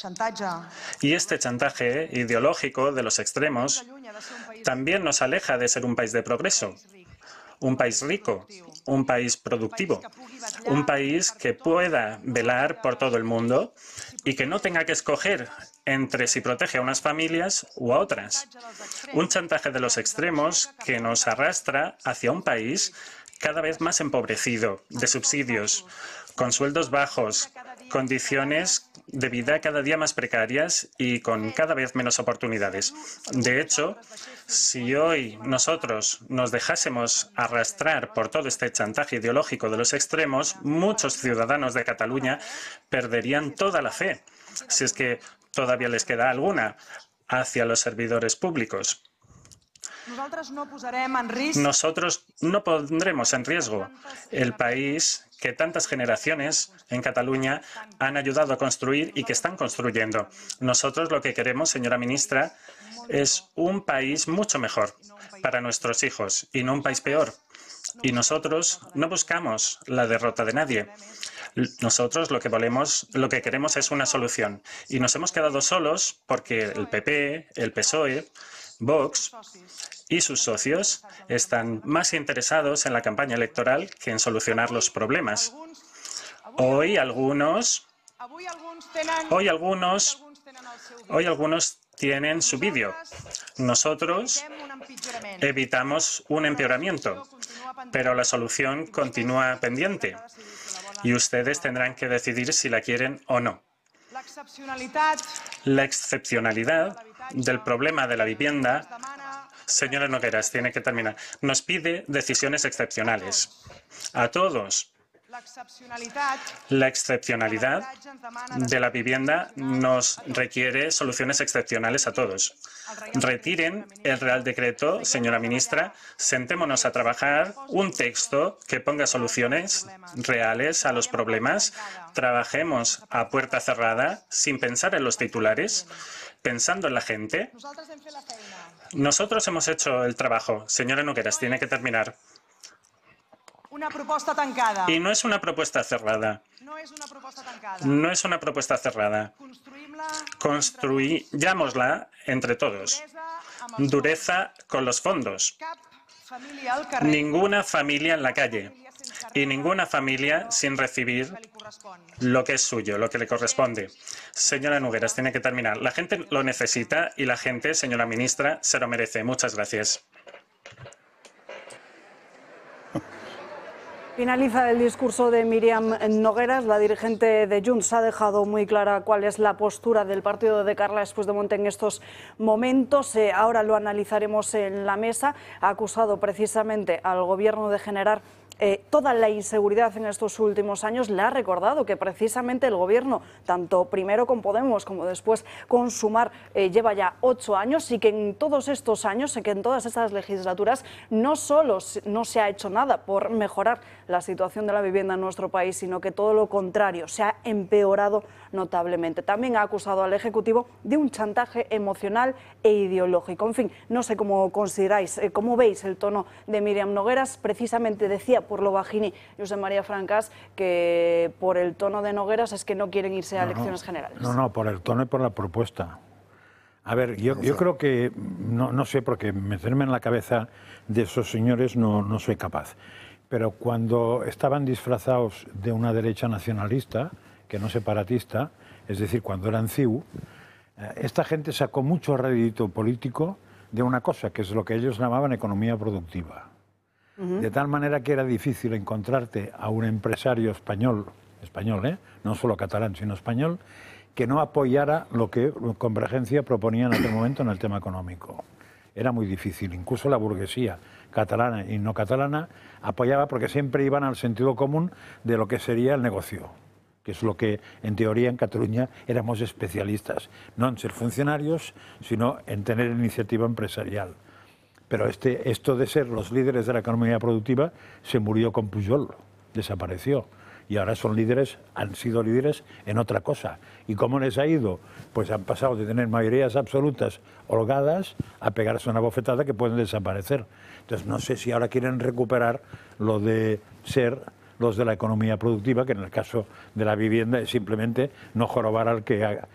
Y este chantaje ideológico de los extremos también nos aleja de ser un país de progreso, un país rico, un país productivo, un país que pueda velar por todo el mundo y que no tenga que escoger entre si protege a unas familias u a otras. Un chantaje de los extremos que nos arrastra hacia un país cada vez más empobrecido, de subsidios, con sueldos bajos, condiciones de vida cada día más precarias y con cada vez menos oportunidades. De hecho, si hoy nosotros nos dejásemos arrastrar por todo este chantaje ideológico de los extremos, muchos ciudadanos de Cataluña perderían toda la fe, si es que todavía les queda alguna, hacia los servidores públicos. Nosotros no pondremos en riesgo el país que tantas generaciones en Cataluña han ayudado a construir y que están construyendo. Nosotros lo que queremos, señora ministra, es un país mucho mejor para nuestros hijos y no un país peor. Y nosotros no buscamos la derrota de nadie. Nosotros lo que queremos es una solución. Y nos hemos quedado solos porque el PP, el PSOE, Vox y sus socios están más interesados en la campaña electoral que en solucionar los problemas. Hoy algunos tienen su vídeo. Nosotros evitamos un empeoramiento, pero la solución continúa pendiente y ustedes tendrán que decidir si la quieren o no. La excepcionalidad del problema de la vivienda, señora Nogueras, tiene que terminar. Nos pide decisiones excepcionales. A todos. La excepcionalidad de la vivienda nos requiere soluciones excepcionales a todos. Retiren el Real Decreto, señora ministra, sentémonos a trabajar un texto que ponga soluciones reales a los problemas, trabajemos a puerta cerrada, sin pensar en los titulares, pensando en la gente. Nosotros hemos hecho el trabajo. Señora Nogueras, tiene que terminar. Una propuesta tancada. Y no es una propuesta cerrada. No es una propuesta cerrada. Construyámosla entre todos. Dureza con los fondos. Ninguna familia en la calle y ninguna familia sin recibir lo que es suyo, lo que le corresponde. Señora Nogueras, tiene que terminar. La gente lo necesita y la gente, señora ministra, se lo merece. Muchas gracias. Finaliza el discurso de Míriam Nogueras. La dirigente de Junts ha dejado muy clara cuál es la postura del partido de Carles Puigdemont en estos momentos. Ahora lo analizaremos en la mesa. Ha acusado precisamente al Gobierno de generar toda la inseguridad en estos últimos años. Le ha recordado que precisamente el Gobierno, tanto primero con Podemos como después con Sumar, lleva ya 8 años y que en todos estos años, que en todas estas legislaturas, no solo no se ha hecho nada por mejorar la situación de la vivienda en nuestro país, sino que todo lo contrario, se ha empeorado notablemente. También ha acusado al Ejecutivo de un chantaje emocional e ideológico. En fin, no sé cómo consideráis, cómo veis el tono de Míriam Nogueras. Precisamente decía por lo bajini Josep María Francas que por el tono de Nogueras es que no quieren irse a elecciones generales. No, por el tono y por la propuesta. A ver, yo creo que, no sé, porque meterme en la cabeza de esos señores no soy capaz. Pero cuando estaban disfrazados de una derecha nacionalista, que no separatista, es decir, cuando eran CIU, esta gente sacó mucho rédito político de una cosa, que es lo que ellos llamaban economía productiva. De tal manera que era difícil encontrarte a un empresario español, no solo catalán, sino español, que no apoyara lo que Convergencia proponía en aquel momento en el tema económico. Era muy difícil, incluso la burguesía catalana y no catalana apoyaba porque siempre iban al sentido común de lo que sería el negocio, que es lo que en teoría en Cataluña éramos especialistas, no en ser funcionarios, sino en tener iniciativa empresarial. Pero esto de ser los líderes de la economía productiva se murió con Pujol, desapareció. Y ahora han sido líderes en otra cosa. ¿Y cómo les ha ido? Pues han pasado de tener mayorías absolutas holgadas a pegarse una bofetada que pueden desaparecer. Entonces no sé si ahora quieren recuperar lo de ser los de la economía productiva, que en el caso de la vivienda es simplemente no jorobar al que